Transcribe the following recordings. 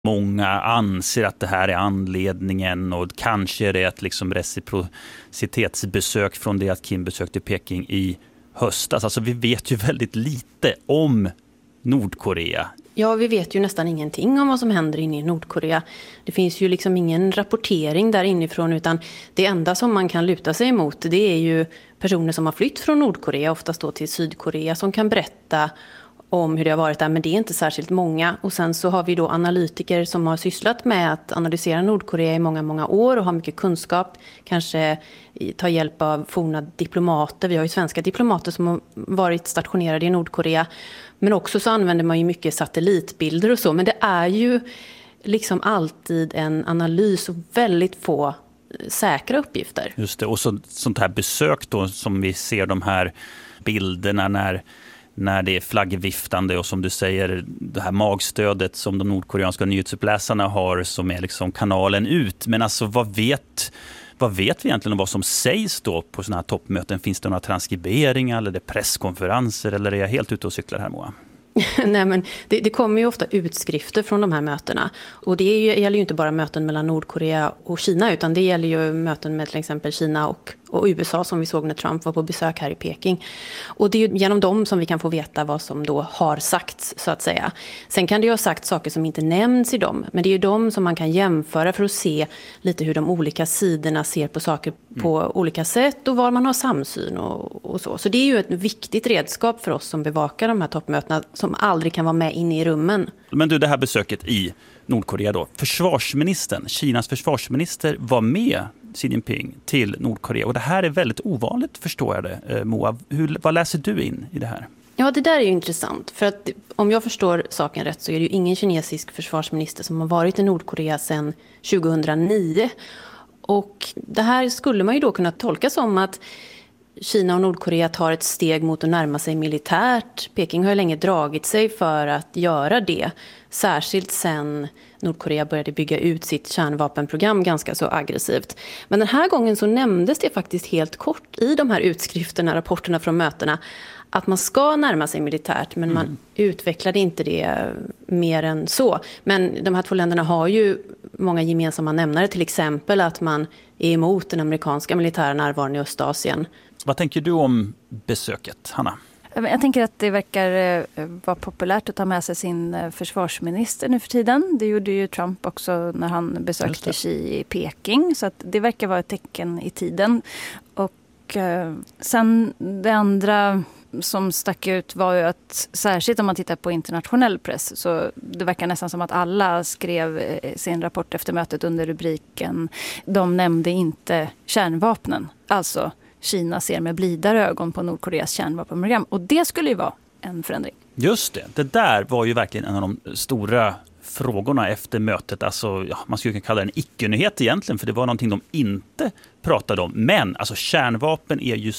Många anser att det här är anledningen, och kanske är det ett liksom reciprocitetsbesök från det att Kim besökte Peking i höstas. Alltså vi vet ju väldigt lite om Nordkorea. Ja, vi vet ju nästan ingenting om vad som händer inne i Nordkorea. Det finns ju liksom ingen rapportering där inifrån, utan det enda som man kan luta sig emot, det är ju personer som har flytt från Nordkorea, oftast då till Sydkorea, som kan berätta om hur det har varit där, men det är inte särskilt många. Och sen så har vi då analytiker som har sysslat med att analysera Nordkorea i många, många år och har mycket kunskap. Kanske ta hjälp av forna diplomater. Vi har ju svenska diplomater som har varit stationerade i Nordkorea. Men också så använder man ju mycket satellitbilder och så. Men det är ju liksom alltid en analys och väldigt få säkra uppgifter. Just det, och sånt här besök då, som vi ser de här bilderna när det är flaggviftande, och som du säger, det här magstödet som de nordkoreanska nyhetsuppläsarna har, som är liksom kanalen ut. Men alltså vad vet vi egentligen om vad som sägs då på sådana här toppmöten? Finns det några transkriberingar eller är det presskonferenser, eller är jag helt ute och cyklar här, Moa? Nej, men det kommer ju ofta utskrifter från de här mötena. Och det gäller ju inte bara möten mellan Nordkorea och Kina, utan det gäller ju möten med till exempel Kina och USA, som vi såg när Trump var på besök här i Peking. Och det är ju genom dem som vi kan få veta vad som då har sagts, så att säga. Sen kan det ju ha sagt saker som inte nämns i dem, men det är ju de som man kan jämföra för att se lite hur de olika sidorna ser på saker på olika sätt och var man har samsyn och så. Så det är ju ett viktigt redskap för oss som bevakar de här toppmötena, som aldrig kan vara med inne i rummen. Men du, det här besöket i Nordkorea då. Försvarsministern, Kinas försvarsminister, var med Xi Jinping till Nordkorea. Och det här är väldigt ovanligt, förstår jag det. Moa, vad läser du in i det här? Ja, det där är ju intressant. För att om jag förstår saken rätt så är det ju ingen kinesisk försvarsminister som har varit i Nordkorea sedan 2009. Och det här skulle man ju då kunna tolka som att Kina och Nordkorea tar ett steg mot att närma sig militärt. Peking har ju länge dragit sig för att göra det. Särskilt sen Nordkorea började bygga ut sitt kärnvapenprogram ganska så aggressivt. Men den här gången så nämndes det faktiskt helt kort i de här utskrifterna, rapporterna från mötena, att man ska närma sig militärt, men man utvecklade inte det mer än så. Men de här två länderna har ju många gemensamma nämnare, till exempel att man är emot den amerikanska militära närvaron i Östasien. Vad tänker du om besöket, Hanna? Jag tänker att det verkar vara populärt att ta med sig sin försvarsminister nu för tiden. Det gjorde ju Trump också när han besökte Xi i Peking. Så att det verkar vara ett tecken i tiden. Och sen det andra som stack ut var ju att, särskilt om man tittar på internationell press, så det verkar nästan som att alla skrev sin rapport efter mötet under rubriken "De nämnde inte kärnvapnen". Alltså, Kina ser med blidare ögon på Nordkoreas kärnvapenprogram. Och det skulle ju vara en förändring. Just det. Det där var ju verkligen en av de stora frågorna efter mötet. Alltså, man skulle kunna kalla det en icke-nyhet egentligen, för det var någonting de inte pratade om. Men alltså, kärnvapen är ju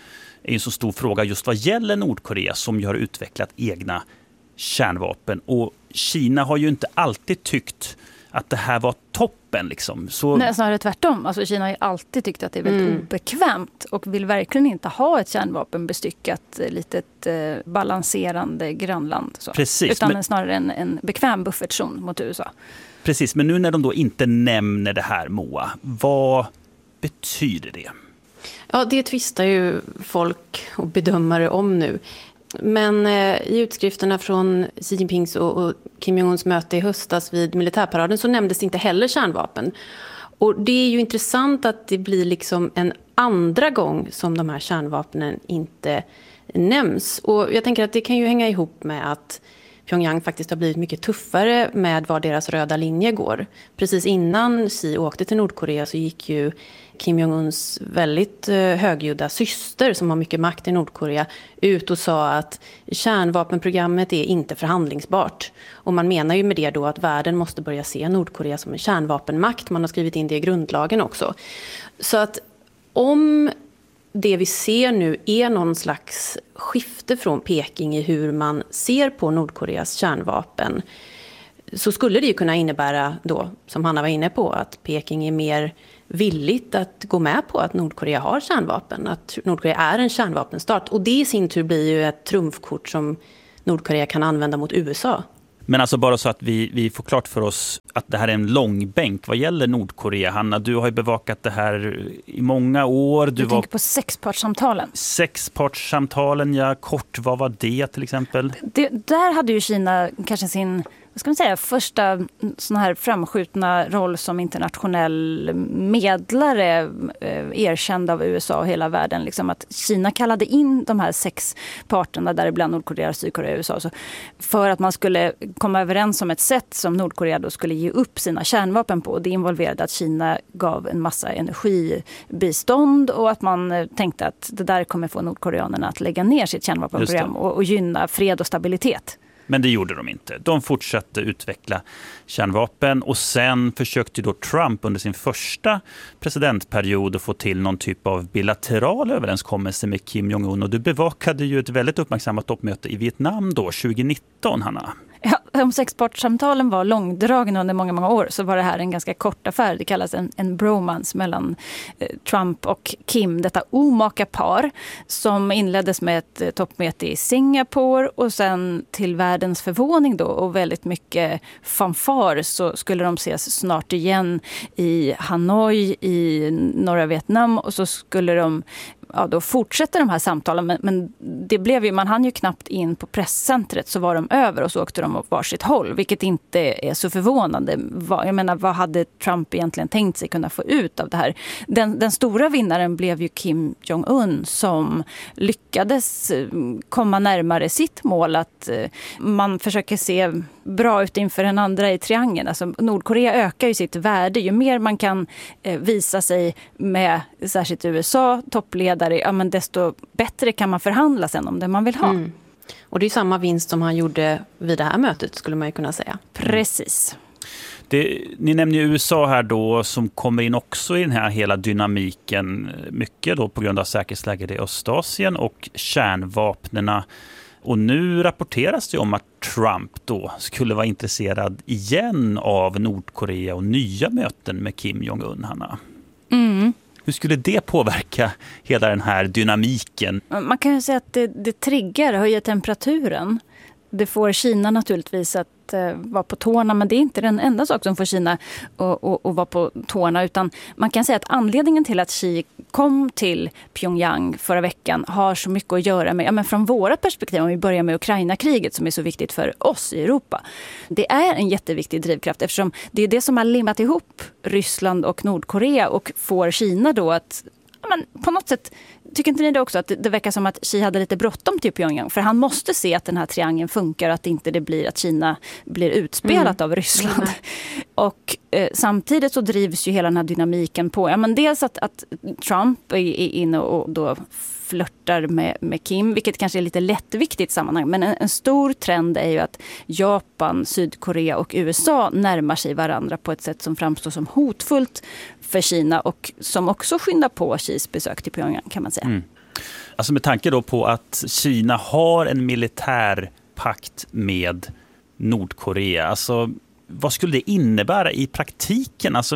en så stor fråga just vad gäller Nordkorea, som ju har utvecklat egna kärnvapen. Och Kina har ju inte alltid tyckt att det här var toppen. Liksom. Nej, snarare tvärtom. Alltså, Kina har ju alltid tyckt att det är väldigt obekvämt och vill verkligen inte ha ett kärnvapenbestyckat litet balanserande grannland. Så. Precis, utan snarare en bekväm buffertzon mot USA. Precis, men nu när de då inte nämner det här, Moa, vad betyder det? Ja, det tvistar ju folk och bedömare om nu. Men i utskrifterna från Xi Jinpings och Kim Jong-uns möte i höstas vid militärparaden så nämndes inte heller kärnvapen. Och det är ju intressant att det blir liksom en andra gång som de här kärnvapnen inte nämns. Och jag tänker att det kan ju hänga ihop med att Pyongyang faktiskt har blivit mycket tuffare med var deras röda linje går. Precis innan Xi åkte till Nordkorea så gick ju Kim Jong-uns väldigt högljudda syster, som har mycket makt i Nordkorea, ut och sa att kärnvapenprogrammet är inte förhandlingsbart. Och man menar ju med det då att världen måste börja se Nordkorea som en kärnvapenmakt. Man har skrivit in det i grundlagen också. Så att om det vi ser nu är någon slags skifte från Peking i hur man ser på Nordkoreas kärnvapen, så skulle det ju kunna innebära då, som Hanna var inne på, att Peking är mer villigt att gå med på att Nordkorea har kärnvapen, att Nordkorea är en kärnvapenstat. Och det i sin tur blir ju ett trumfkort som Nordkorea kan använda mot USA. Men alltså bara så att vi får klart för oss att det här är en långbänk vad gäller Nordkorea. Hanna, du har ju bevakat det här i många år. Du tänker på sexpartssamtalen. Sexpartssamtalen, ja. Kort, vad var det till exempel? Där hade ju Kina kanske sin, vad ska man säga, första sån här framskjutna roll som internationell medlare, erkänd av USA och hela världen. Liksom att Kina kallade in de här 6 parterna, däribland Nordkorea, Sydkorea och USA, för att man skulle komma överens om ett sätt som Nordkorea då skulle ge upp sina kärnvapen på. Det involverade att Kina gav en massa energibistånd och att man tänkte att det där kommer få nordkoreanerna att lägga ner sitt kärnvapenprogram och gynna fred och stabilitet. Men det gjorde de inte. De fortsatte utveckla kärnvapen och sen försökte då Trump under sin första presidentperiod att få till någon typ av bilateral överenskommelse med Kim Jong-un. Och du bevakade ju ett väldigt uppmärksammat toppmöte i Vietnam då, 2019, Hanna. Ja, om sexpartssamtalen var långdragna under många, många år så var det här en ganska kort affär. Det kallas en bromance mellan Trump och Kim, detta omaka par som inleddes med ett toppmöte i Singapore och sen till världens förvåning då och väldigt mycket fanfar så skulle de ses snart igen i Hanoi i norra Vietnam och så skulle de då fortsätter de här samtalen, men det blev ju, man hann ju knappt in på presscentret så var de över och så åkte de åt varsitt håll, vilket inte är så förvånande. Jag menar, vad hade Trump egentligen tänkt sig kunna få ut av det här? Den stora vinnaren blev ju Kim Jong-un som lyckades komma närmare sitt mål att man försöker se bra ut inför den andra i triangeln. Alltså Nordkorea ökar ju sitt värde. Ju mer man kan visa sig med särskilt USA, toppledare, ja, men desto bättre kan man förhandla sen om det man vill ha. Mm. Och det är samma vinst som han gjorde vid det här mötet skulle man ju kunna säga. Precis. Ni nämner ju USA här då som kommer in också i den här hela dynamiken. Mycket då på grund av säkerhetsläget i Östasien och kärnvapnena. Och nu rapporteras det om att Trump då skulle vara intresserad igen av Nordkorea och nya möten med Kim Jong-un, Hanna. Mm. Hur skulle det påverka hela den här dynamiken? Man kan ju säga att det triggar, höjer temperaturen. Det får Kina naturligtvis att vara på tårna, men det är inte den enda sak som får Kina att vara på tårna, utan man kan säga att anledningen till att Xi kom till Pyongyang förra veckan har så mycket att göra med, men från våra perspektiv, om vi börjar med Ukraina-kriget som är så viktigt för oss i Europa. Det är en jätteviktig drivkraft eftersom det är det som har limmat ihop Ryssland och Nordkorea och får Kina då att på något sätt, tycker inte ni det också att det verkar som att Xi hade lite bråttom till Pyongyang? För han måste se att den här triangeln funkar och att inte det blir att Kina blir utspelat av Ryssland. Och samtidigt så drivs ju hela den här dynamiken på. Ja, men dels att Trump är inne och då flörtar med Kim, vilket kanske är lite lättviktigt sammanhang. Men en stor trend är ju att Japan, Sydkorea och USA närmar sig varandra på ett sätt som framstår som hotfullt för Kina och som också skyndar på Xis besök till Pyongyang, kan man säga. Mm. Alltså med tanke då på att Kina har en militär pakt med Nordkorea, alltså vad skulle det innebära i praktiken? Alltså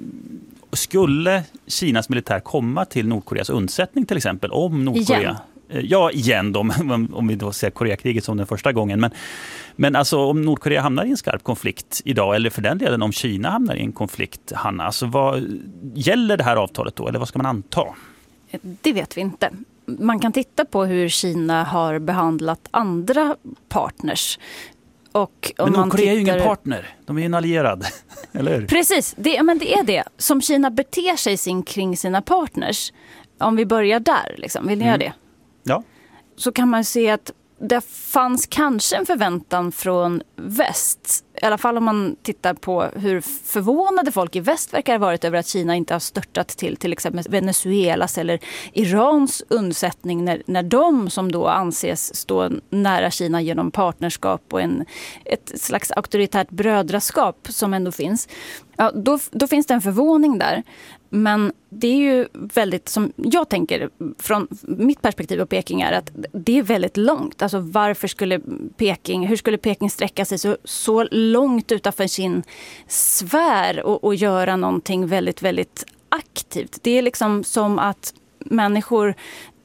skulle Kinas militär komma till Nordkoreas undsättning till exempel om Nordkorea? Igen. Ja, igen då, om vi då ser Koreakriget som den första gången. Men alltså om Nordkorea hamnar i en skarp konflikt idag, eller för den delen om Kina hamnar i en konflikt, Hanna, alltså vad gäller det här avtalet då, eller vad ska man anta? Det vet vi inte. Man kan titta på hur Kina har behandlat andra partners. Men Nordkorea är ju ingen partner, de är ju en allierad, eller hur? Precis, men det är det. Som Kina beter sig kring sina partners, om vi börjar där, liksom, vill ni göra det? Ja. Så kan man se att det fanns kanske en förväntan från väst. I alla fall om man tittar på hur förvånade folk i väst verkar ha varit över att Kina inte har störtat till exempel Venezuelas eller Irans undsättning när de som då anses stå nära Kina genom partnerskap och ett slags auktoritärt brödraskap som ändå finns. Ja, då finns det en förvåning där. Men det är ju väldigt, som jag tänker från mitt perspektiv på Peking, är att det är väldigt långt. Alltså hur skulle Peking sträcka sig så långt utanför sin sfär och göra någonting väldigt, väldigt aktivt? Det är liksom som att människor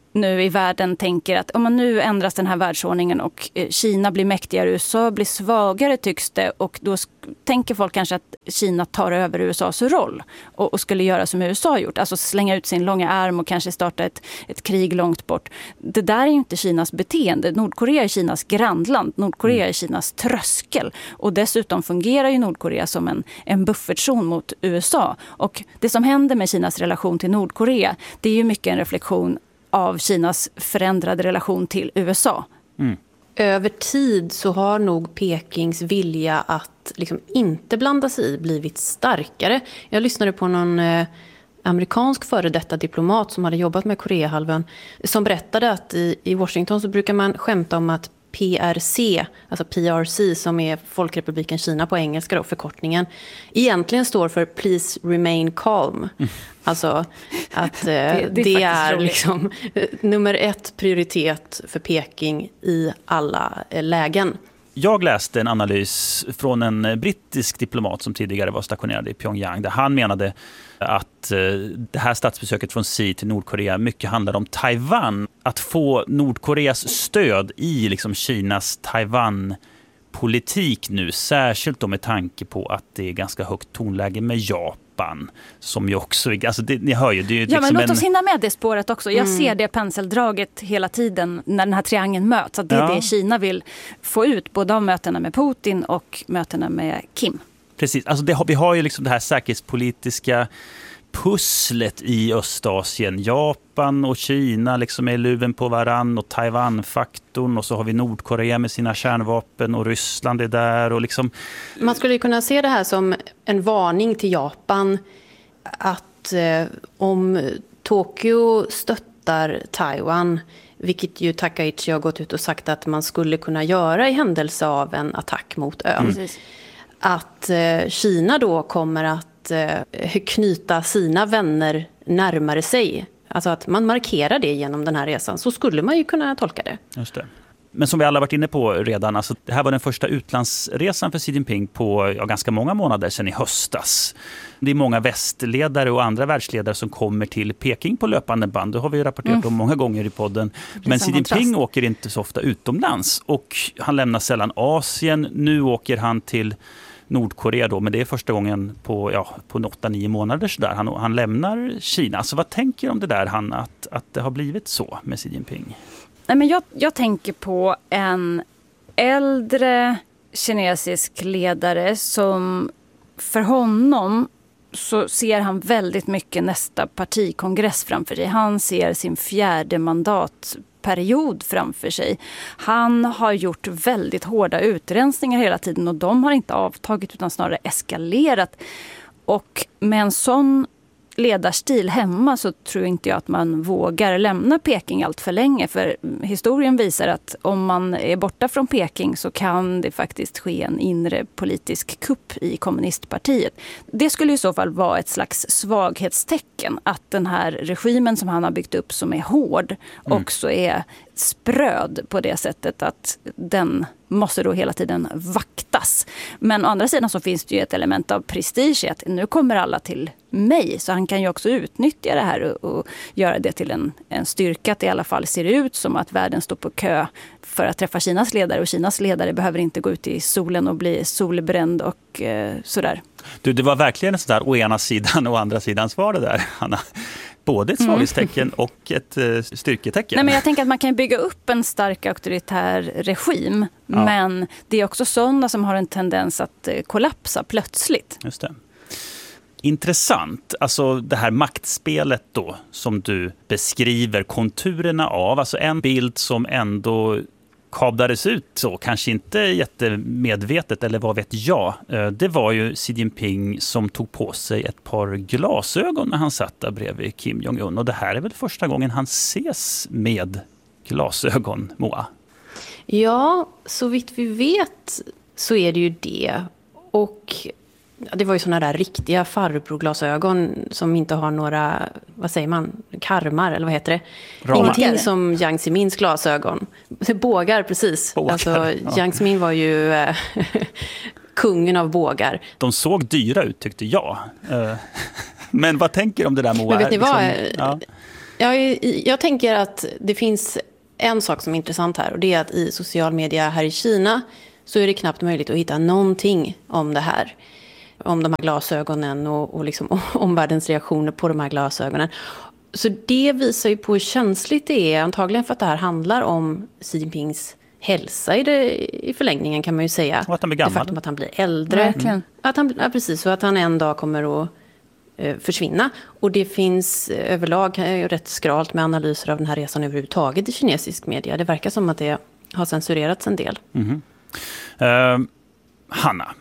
nu i världen tänker att om man nu ändras den här världsordningen och Kina blir mäktigare, USA blir svagare tycks det, och då tänker folk kanske att Kina tar över USAs roll och skulle göra som USA har gjort, alltså slänga ut sin långa arm och kanske starta ett krig långt bort. Det där är ju inte Kinas beteende. Nordkorea är Kinas grannland, Nordkorea är Kinas tröskel, och dessutom fungerar ju Nordkorea som en buffertzon mot USA, och det som händer med Kinas relation till Nordkorea, det är ju mycket en reflektion av Kinas förändrade relation till USA. Över tid så har nog Pekings vilja att liksom inte blanda sig i blivit starkare. Jag lyssnade på någon amerikansk före detta diplomat som hade jobbat med Koreahalvön, som berättade att i Washington så brukar man skämta om att PRC, alltså PRC som är Folkrepubliken Kina på engelska då, förkortningen, egentligen står för Please Remain Calm. Alltså att det är liksom nummer 1 prioritet för Peking i alla lägen. Jag läste en analys från en brittisk diplomat som tidigare var stationerad i Pyongyang, där han menade att det här statsbesöket från Xi till Nordkorea mycket handlar om Taiwan. Att få Nordkoreas stöd i liksom Kinas Taiwan-politik nu, särskilt då med tanke på att det är ganska högt tonläge med Japan. Som ju också, alltså ni hör ju, det är ju liksom men låt oss hinna med det spåret också. Jag ser det penseldraget hela tiden när den här triangeln möts. Att det är det Kina vill få ut, både av mötena med Putin och mötena med Kim. Precis, alltså vi har ju liksom det här säkerhetspolitiska pusslet i Östasien. Japan och Kina liksom är luven på varann, och Taiwan-faktorn, och så har vi Nordkorea med sina kärnvapen, och Ryssland är där. Och liksom... Man skulle kunna se det här som en varning till Japan att om Tokyo stöttar Taiwan, vilket ju Takaichi har gått ut och sagt att man skulle kunna göra i händelse av en attack mot ön. Att Kina då kommer att knyta sina vänner närmare sig. Alltså att man markerar det genom den här resan. Så skulle man ju kunna tolka det. Just det. Men som vi alla varit inne på redan, alltså det här var den första utlandsresan för Xi Jinping på ganska många månader sedan i höstas. Det är många västledare och andra världsledare som kommer till Peking på löpande band. Det har vi rapporterat om många gånger i podden. Men Xi Jinping åker inte så ofta utomlands, och han lämnar sällan Asien. Nu åker han till Nordkorea då, men det är första gången på 8-9 månader så där. Han lämnar Kina. Alltså vad tänker du om det där, att det har blivit så med Xi Jinping? Nej, men jag tänker på en äldre kinesisk ledare som, för honom så ser han väldigt mycket nästa partikongress framför sig. Han ser sin 4:e mandatperiod framför sig. Han har gjort väldigt hårda utrensningar hela tiden, och de har inte avtagit utan snarare eskalerat. Och med en sån ledarstil hemma så tror inte jag att man vågar lämna Peking allt för länge, för historien visar att om man är borta från Peking så kan det faktiskt ske en inre politisk kupp i kommunistpartiet. Det skulle i så fall vara ett slags svaghetstecken, att den här regimen som han har byggt upp, som är hård, också är spröd på det sättet att den måste då hela tiden vaktas. Men å andra sidan så finns det ju ett element av prestige, att nu kommer alla till mig, så han kan ju också utnyttja det här och göra det till en styrka, att det i alla fall ser ut som att världen står på kö för att träffa Kinas ledare, och Kinas ledare behöver inte gå ut i solen och bli solbränd och sådär. Du, det var verkligen ett sådär å ena sidan och andra sidan svar det där, Hanna. Både ett svaghetstecken och ett styrketecken. Nej, men jag tänker att man kan bygga upp en stark auktoritär regim, men det är också sådana som har en tendens att kollapsa plötsligt. Just det. Intressant. Alltså det här maktspelet då som du beskriver konturerna av. Alltså en bild som ändå kablades ut så, kanske inte jättemedvetet, eller vad vet jag. Det var ju Xi Jinping som tog på sig ett par glasögon när han satt där bredvid Kim Jong-un. Och det här är väl första gången han ses med glasögon, Moa? Ja, så vitt vi vet så är det ju det. Och det var ju såna där riktiga farbrorglasögon som inte har några, vad säger man, karmar eller vad heter det? Ramar. Ingenting som Jiang Zemins glasögon. Bågar, precis. Bågar, alltså, Jiang Zemin var ju kungen av bågar. De såg dyra ut tyckte jag. Men vad tänker du om det där, Moa? Men vet ni vad? Jag tänker att det finns en sak som är intressant här, och det är att i social media här i Kina så är det knappt möjligt att hitta någonting om det här. Om de här glasögonen och liksom omvärldens reaktioner på de här glasögonen. Så det visar ju på hur känsligt det är, antagligen för att det här handlar om Xi Jinpings hälsa i förlängningen, kan man ju säga. Och att han blir gammal. Det faktum att han blir äldre. Verkligen. Precis, så att han en dag kommer att försvinna. Och det finns överlag rätt skralt med analyser av den här resan överhuvudtaget i kinesisk media. Det verkar som att det har censurerats en del. Hanna,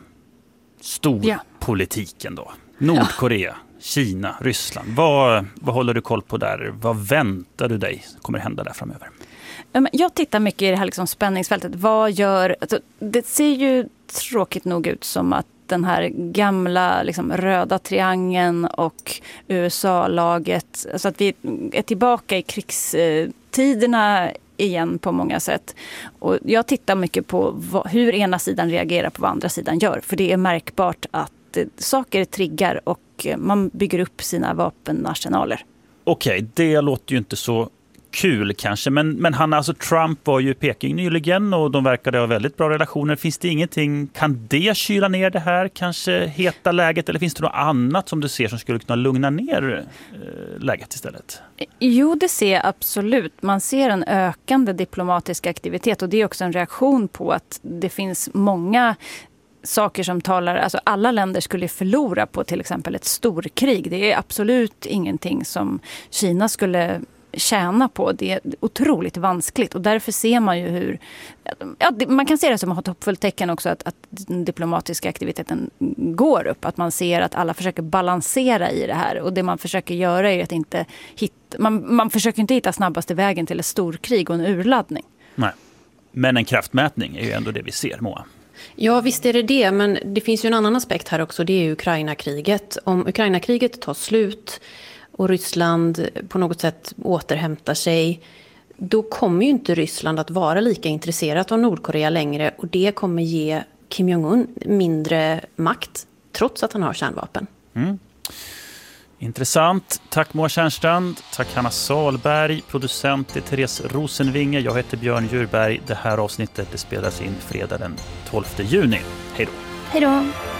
storpolitiken då. Nordkorea, Kina, Ryssland. Vad håller du koll på där? Vad väntar du dig kommer hända där framöver? Jag tittar mycket i det här liksom spänningsfältet. Det ser ju tråkigt nog ut som att den här gamla liksom, röda triangeln och USA-laget, så att vi är tillbaka i krigstiderna igen på många sätt. Och jag tittar mycket på hur ena sidan reagerar på vad andra sidan gör. För det är märkbart att saker triggar och man bygger upp sina vapenarsenaler. Okej, det låter ju inte så kul kanske, men han, alltså Trump var ju i Peking nyligen och de verkade ha väldigt bra relationer. Finns det ingenting, kan det kyla ner det här, kanske heta läget, eller finns det något annat som du ser som skulle kunna lugna ner läget istället? Jo, det ser jag absolut. Man ser en ökande diplomatisk aktivitet, och det är också en reaktion på att det finns många saker som talar, alltså alla länder skulle förlora på till exempel ett storkrig. Det är absolut ingenting som Kina skulle tjäna på. Det är otroligt vanskligt, och därför ser man ju hur man kan se det som ett hoppfullt tecken också att den diplomatiska aktiviteten går upp, att man ser att alla försöker balansera i det här, och det man försöker göra är att inte man försöker inte hitta snabbaste vägen till ett storkrig och en urladdning. Nej. Men en kraftmätning är ju ändå det vi ser, Moa. Ja, visst är det, men det finns ju en annan aspekt här också, det är Ukraina-kriget. Om Ukraina-kriget tar slut och Ryssland på något sätt återhämtar sig, då kommer ju inte Ryssland att vara lika intresserat av Nordkorea längre, och det kommer ge Kim Jong-un mindre makt trots att han har kärnvapen. Intressant. Tack Moa Tjärnstrand. Tack Hanna Salberg. Producent är Therese Rosenvinge. Jag heter Björn Djurberg. Det här avsnittet spelas in fredag den 12 juni. Hej då. Hej då.